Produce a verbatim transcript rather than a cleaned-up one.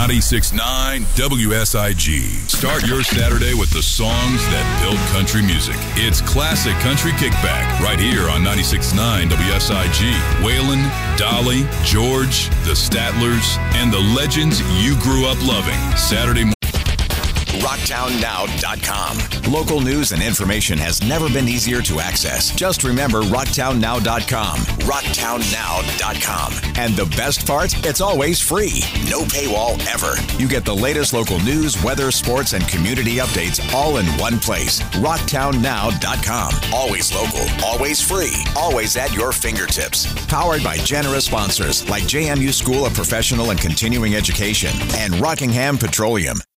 ninety-six point nine W S I G. Start your Saturday with the songs that build country music. It's Classic Country Kickback right here on ninety-six point nine W S I G. Waylon, Dolly, George, the Statlers, and the legends you grew up loving. Saturday morning. rocktown now dot com. Local news and information has never been easier to access. Just remember rocktown now dot com. rocktown now dot com. And the best part? It's always free. No paywall ever. You get the latest local news, weather, sports, and community updates all in one place. rocktown now dot com. Always local, always free, always at your fingertips. Powered by generous sponsors like J M U School of Professional and Continuing Education and Rockingham Petroleum.